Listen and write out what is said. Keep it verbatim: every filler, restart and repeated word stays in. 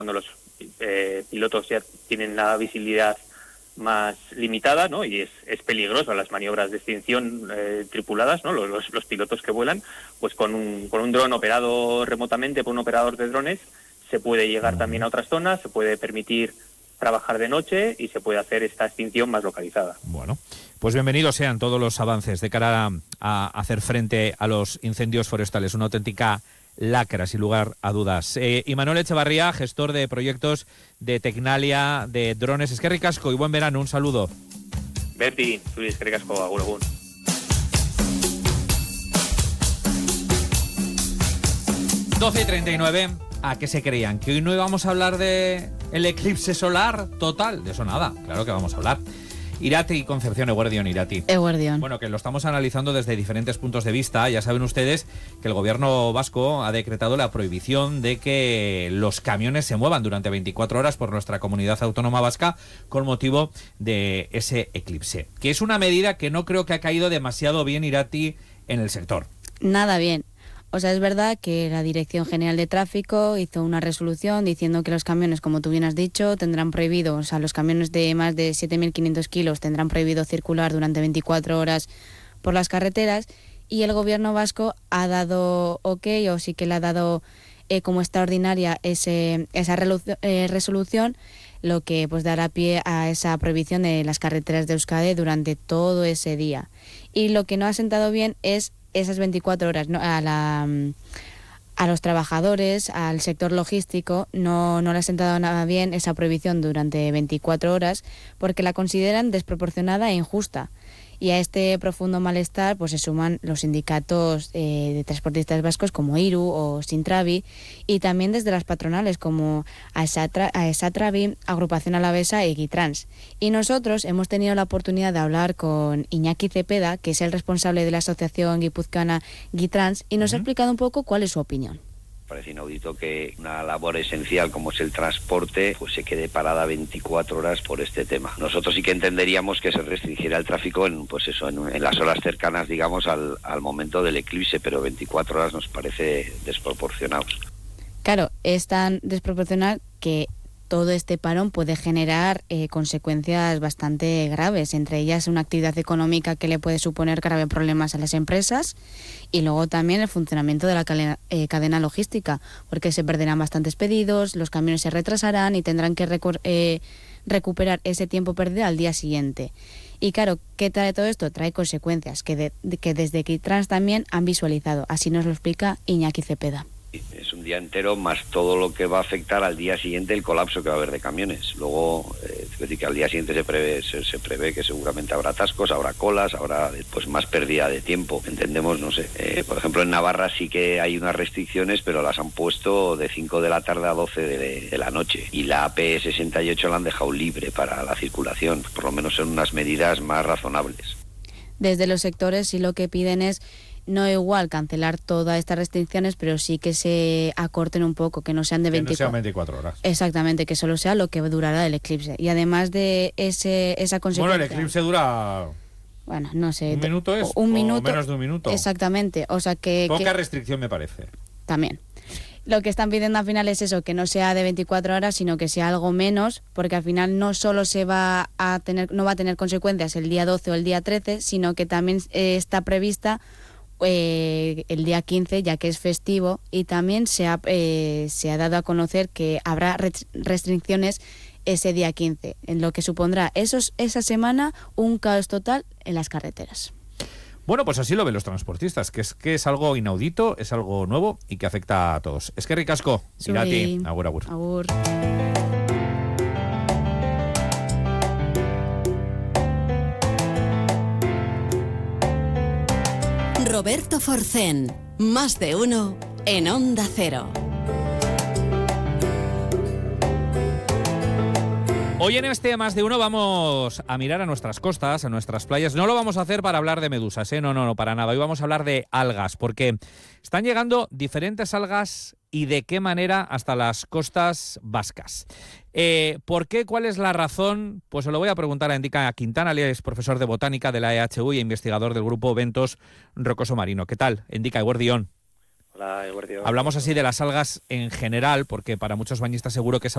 cuando los eh, pilotos ya tienen la visibilidad más limitada, ¿no? Y es, es peligroso las maniobras de extinción eh, tripuladas, ¿no? Los, los, los pilotos que vuelan, pues con un, con un dron operado remotamente por un operador de drones se puede llegar también a otras zonas, se puede permitir trabajar de noche y se puede hacer esta extinción más localizada. Bueno, pues bienvenidos sean todos los avances de cara a, a hacer frente a los incendios forestales. Una auténtica lacra, sin lugar a dudas. Eh, Imanol Echevarría, gestor de proyectos de Tecnalia, de drones. Eskerrik asko y buen verano. Un saludo. Beti, zuri eskerrik asko, agur egun. doce y treinta y nueve. ¿A qué se creían? ¿Que hoy no íbamos a hablar de el eclipse solar total? De eso nada, claro que vamos a hablar. Irati y Concepción, Eguerdión, Irati. Eguerdión. Bueno, que lo estamos analizando desde diferentes puntos de vista. Ya saben ustedes que el gobierno vasco ha decretado la prohibición de que los camiones se muevan durante veinticuatro horas por nuestra comunidad autónoma vasca con motivo de ese eclipse. Que es una medida que no creo que ha caído demasiado bien, Irati, en el sector. Nada bien. O sea, es verdad que la Dirección General de Tráfico hizo una resolución diciendo que los camiones, como tú bien has dicho, tendrán prohibido, o sea, los camiones de más de siete mil quinientos kilos tendrán prohibido circular durante veinticuatro horas por las carreteras, y el gobierno vasco ha dado ok, o sí que le ha dado eh, como extraordinaria ese, esa resolu- eh, resolución, lo que pues dará pie a esa prohibición de las carreteras de Euskadi durante todo ese día. Y lo que no ha sentado bien es esas veinticuatro horas, ¿no? a, la, a los trabajadores, al sector logístico, no, no le ha sentado nada bien esa prohibición durante veinticuatro horas, porque la consideran desproporcionada e injusta. Y a este profundo malestar pues se suman los sindicatos eh, de transportistas vascos como IRU o Sintrabi, y también desde las patronales como AESATRABI, Agrupación Alavesa y Gitrans. Y nosotros hemos tenido la oportunidad de hablar con Iñaki Cepeda, que es el responsable de la asociación guipuzcoana Gitrans, y nos uh-huh. ha explicado un poco cuál es su opinión. Parece inaudito que una labor esencial como es el transporte pues se quede parada veinticuatro horas por este tema. Nosotros sí que entenderíamos que se restringiera el tráfico en pues eso en, en las horas cercanas, digamos, al, al momento del eclipse, pero veinticuatro horas nos parece desproporcionado. Claro, es tan desproporcional que todo este parón puede generar eh, consecuencias bastante graves, entre ellas una actividad económica que le puede suponer graves problemas a las empresas, y luego también el funcionamiento de la cadena, eh, cadena logística, porque se perderán bastantes pedidos, los camiones se retrasarán y tendrán que recu- eh, recuperar ese tiempo perdido al día siguiente. Y claro, ¿qué trae todo esto? Trae consecuencias que, de, de, que desde Gitrans también han visualizado. Así nos lo explica Iñaki Cepeda. Es un día entero más todo lo que va a afectar al día siguiente el colapso que va a haber de camiones. Luego, eh, es decir, que al día siguiente se prevé, se, se prevé que seguramente habrá atascos, habrá colas, habrá pues más pérdida de tiempo. Entendemos, no sé, eh, por ejemplo en Navarra sí que hay unas restricciones, pero las han puesto de cinco de la tarde a doce de, de la noche. Y la A P sesenta y ocho la han dejado libre para la circulación. Por lo menos son unas medidas más razonables. Desde los sectores sí lo que piden es no igual cancelar todas estas restricciones, pero sí que se acorten un poco, que no sean de veinticuatro, que no sean veinticuatro horas. Exactamente, que solo sea lo que durará el eclipse. Y además de ese esa consecuencia... Bueno, el eclipse dura... Bueno, no sé... ¿Un minuto es? Un o minuto, menos de un minuto. Exactamente, o sea que... Poca que, restricción me parece. También. Lo que están pidiendo al final es eso, que no sea de veinticuatro horas, sino que sea algo menos, porque al final no solo se va a tener, no va a tener consecuencias el día doce o el día trece, sino que también eh, está prevista Eh, el día quince, ya que es festivo, y también se ha, eh, se ha dado a conocer que habrá restricciones ese día quince, en lo que supondrá esos, esa semana un caos total en las carreteras. Bueno, pues así lo ven los transportistas, que es que es algo inaudito, es algo nuevo y que afecta a todos. Eskerrik asko, Irati, agur, agur. Agur. Roberto Forcén, más de uno en Onda Cero. Hoy en este Más de Uno vamos a mirar a nuestras costas, a nuestras playas. No lo vamos a hacer para hablar de medusas, ¿eh? No, no, no, para nada. Hoy vamos a hablar de algas, porque están llegando diferentes algas y de qué manera hasta las costas vascas. Eh, ¿Por qué? ¿Cuál es la razón? Pues se lo voy a preguntar a Endika Quintana, él es profesor de botánica de la E H U y investigador del grupo Ventos Rocoso Marino. ¿Qué tal, Endika? Eguerdión. Hola, Eguerdión. Hablamos así de las algas en general, porque para muchos bañistas seguro que es